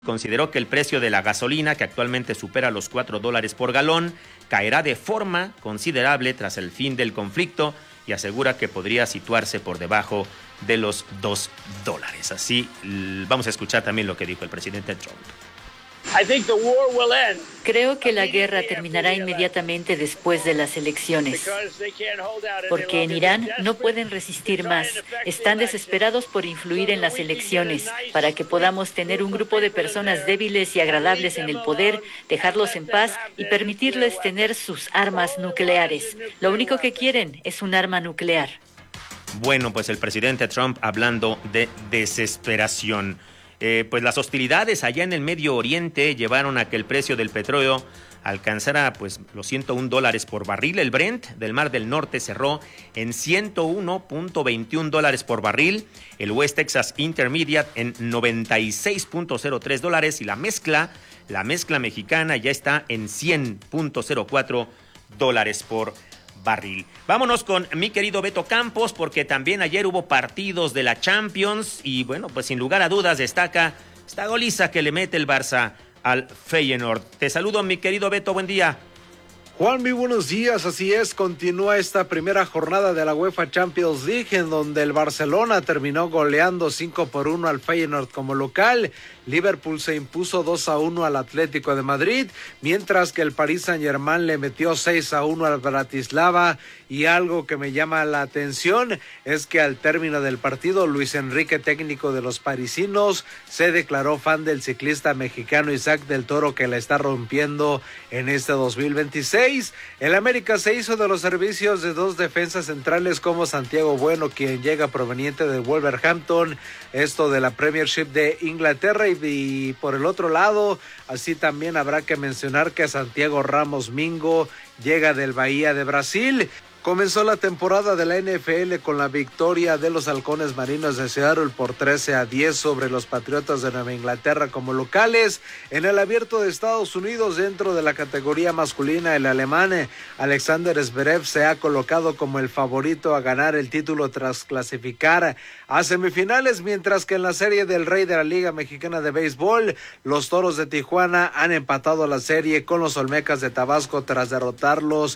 Consideró que el precio de la gasolina, que actualmente supera los $4 por galón, caerá de forma considerable tras el fin del conflicto y asegura que podría situarse por debajo de los $2. Así, vamos a escuchar también lo que dijo el presidente Trump. Creo que la guerra terminará inmediatamente después de las elecciones, porque en Irán no pueden resistir más. Están desesperados por influir en las elecciones, para que podamos tener un grupo de personas débiles y agradables en el poder, dejarlos en paz y permitirles tener sus armas nucleares. Lo único que quieren es un arma nuclear. Bueno, pues el presidente Trump hablando de desesperación. Pues las hostilidades allá en el Medio Oriente llevaron a que el precio del petróleo alcanzara pues los $101 por barril. El Brent del Mar del Norte cerró en $101.21 por barril. El West Texas Intermediate en $96.03 y la mezcla mexicana ya está en $100.04 por barril. Vámonos con mi querido Beto Campos, porque también ayer hubo partidos de la Champions y bueno, pues sin lugar a dudas destaca esta goliza que le mete el Barça al Feyenoord. Te saludo, mi querido Beto, buen día. Juan, muy buenos días, así es, continúa esta primera jornada de la UEFA Champions League en donde el Barcelona terminó goleando 5-1 al Feyenoord como local. Liverpool se impuso 2-1 al Atlético de Madrid, mientras que el Paris Saint-Germain le metió 6-1 al Bratislava. Y algo que me llama la atención es que al término del partido, Luis Enrique, técnico de los parisinos, se declaró fan del ciclista mexicano Isaac del Toro, que la está rompiendo en este 2026. El América se hizo de los servicios de dos defensas centrales como Santiago Bueno, quien llega proveniente de Wolverhampton, esto de la Premiership de Inglaterra. Y por el otro lado, así también habrá que mencionar que Santiago Ramos Mingo llega del Bahía de Brasil. Comenzó la temporada de la NFL con la victoria de los Halcones Marinos de Seattle por 13-10 sobre los Patriotas de Nueva Inglaterra como locales. En el Abierto de Estados Unidos, dentro de la categoría masculina, el alemán Alexander Zverev se ha colocado como el favorito a ganar el título tras clasificar a semifinales, mientras que en la serie del Rey de la Liga Mexicana de Béisbol, los Toros de Tijuana han empatado la serie con los Olmecas de Tabasco tras derrotarlos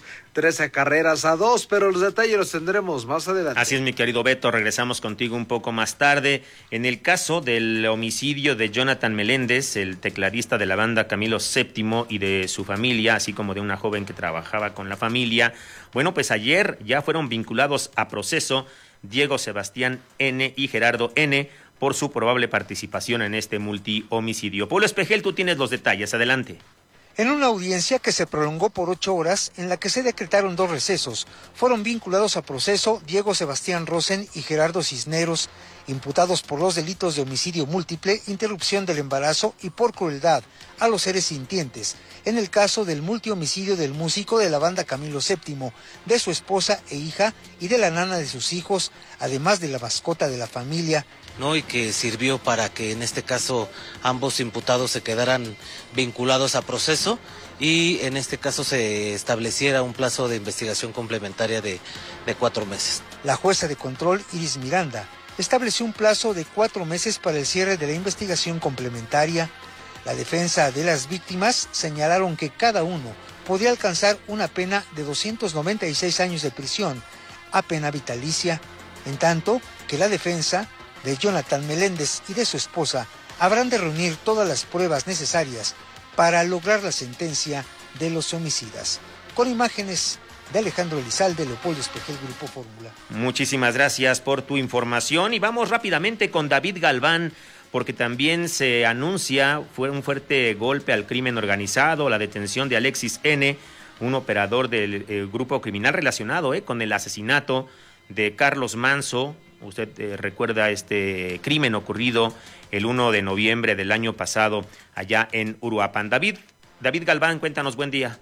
13-2, pero los detalles los tendremos más adelante. Así es, mi querido Beto, regresamos contigo un poco más tarde. En el caso del homicidio de Jonathan Meléndez, el tecladista de la banda Camilo VII y de su familia, así como de una joven que trabajaba con la familia, bueno, pues ayer ya fueron vinculados a proceso Diego Sebastián N. y Gerardo N. por su probable participación en este multihomicidio. Pablo Espejel, tú tienes los detalles, adelante. En una audiencia que se prolongó por 8 horas, en la que se decretaron 2 recesos, fueron vinculados a proceso Diego Sebastián Rosen y Gerardo Cisneros, imputados por los delitos de homicidio múltiple, interrupción del embarazo y por crueldad a los seres sintientes, en el caso del multihomicidio del músico de la banda Camilo VII, de su esposa e hija y de la nana de sus hijos, además de la mascota de la familia, y que sirvió para que en este caso ambos imputados se quedaran vinculados a proceso y en este caso se estableciera un plazo de investigación complementaria de 4 meses. La jueza de control, Iris Miranda, estableció un plazo de 4 meses para el cierre de la investigación complementaria. La defensa de las víctimas señalaron que cada uno podía alcanzar una pena de 296 años de prisión a pena vitalicia, en tanto que la defensa de Jonathan Meléndez y de su esposa habrán de reunir todas las pruebas necesarias para lograr la sentencia de los homicidas. Con imágenes de Alejandro Elizalde, Leopoldo Espejel, Grupo Fórmula. Muchísimas gracias por tu información y vamos rápidamente con David Galván, porque también se anuncia fue un fuerte golpe al crimen organizado, la detención de Alexis N., un operador del grupo criminal relacionado con el asesinato de Carlos Manso. Usted recuerda este crimen ocurrido el 1 de noviembre del año pasado allá en Uruapan. David Galván, cuéntanos, buen día.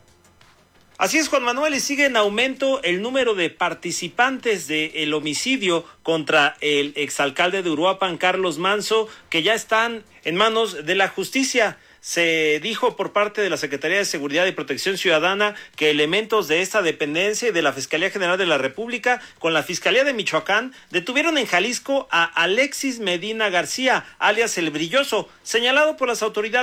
Así es, Juan Manuel, y sigue en aumento el número de participantes del homicidio contra el exalcalde de Uruapan, Carlos Manso, que ya están en manos de la justicia. Se dijo por parte de la Secretaría de Seguridad y Protección Ciudadana que elementos de esta dependencia y de la Fiscalía General de la República con la Fiscalía de Michoacán detuvieron en Jalisco a Alexis Medina García, alias El Brilloso, señalado por las autoridades